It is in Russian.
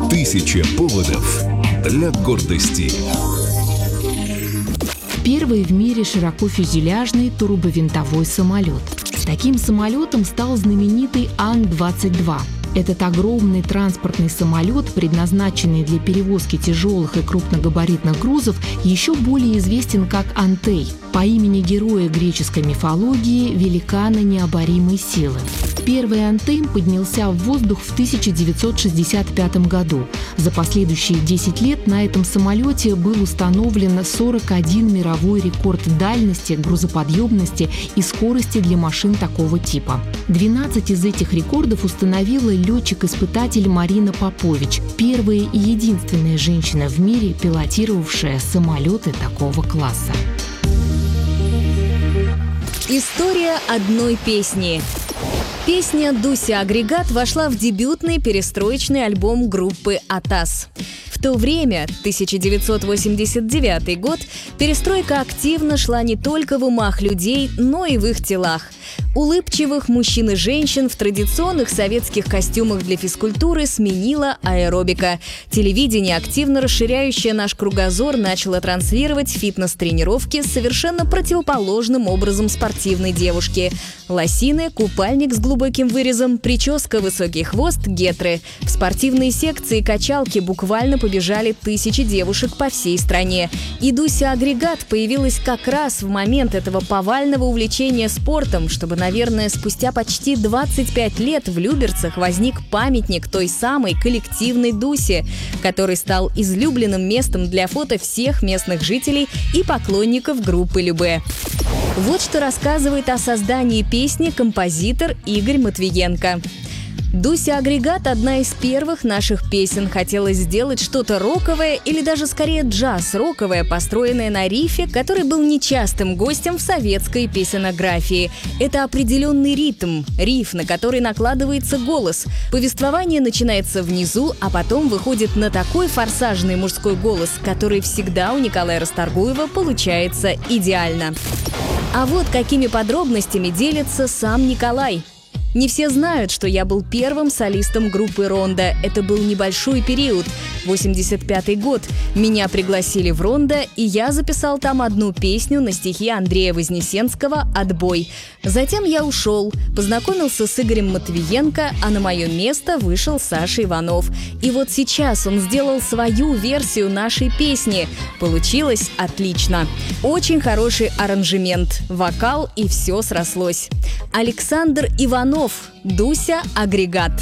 Тысяча поводов для гордости. Первый в мире широкофюзеляжный турбовинтовой самолет. Таким самолетом стал знаменитый Ан-22. Этот огромный транспортный самолет, предназначенный для перевозки тяжелых и крупногабаритных грузов, еще более известен как Антей, по имени героя греческой мифологии, великана необоримой силы. Первый Антей поднялся в воздух в 1965 году. За последующие 10 лет на этом самолете был установлен 41 мировой рекорд дальности, грузоподъемности и скорости для машин такого типа. 12 из этих рекордов установила летчик-испытатель Марина Попович, первая и единственная женщина в мире, пилотировавшая самолеты такого класса. История одной песни. Песня «Дуся Агрегат» вошла в дебютный перестроечный альбом группы «Атас». В то время, 1989 год, перестройка активно шла не только в умах людей, но и в их телах. Улыбчивых мужчин и женщин в традиционных советских костюмах для физкультуры сменила аэробика. Телевидение, активно расширяющее наш кругозор, начало транслировать фитнес-тренировки с совершенно противоположным образом спортивной девушки. Лосины, купальник с глубоким вырезом, прическа, высокий хвост, гетры. В спортивные секции качалки буквально побежали тысячи девушек по всей стране. И Дуся Агрегат появилась как раз в момент этого повального увлечения спортом, чтобы, наверное, спустя почти 25 лет в Люберцах возник памятник той самой коллективной Дусе, который стал излюбленным местом для фото всех местных жителей и поклонников группы Любэ. Вот что рассказывает о создании песни композитор Игорь Матвиенко. «Дуся Агрегат» — одна из первых наших песен. Хотелось сделать что-то роковое или даже скорее джаз-роковое, построенное на рифе, который был нечастым гостем в советской песенографии. Это определенный ритм, риф, на который накладывается голос. Повествование начинается внизу, а потом выходит на такой форсажный мужской голос, который всегда у Николая Расторгуева получается идеально. А вот какими подробностями делится сам Николай. Не все знают, что я был первым солистом группы «Рондо». Это был небольшой период, 85-й год. Меня пригласили в «Рондо», и я записал там одну песню на стихи Андрея Вознесенского «Отбой». Затем я ушел, познакомился с Игорем Матвиенко, а на мое место вышел Саша Иванов. И вот сейчас он сделал свою версию нашей песни. Получилось отлично. Очень хороший аранжемент, вокал, и все срослось. Александр Иванов, «Дуся Агрегат».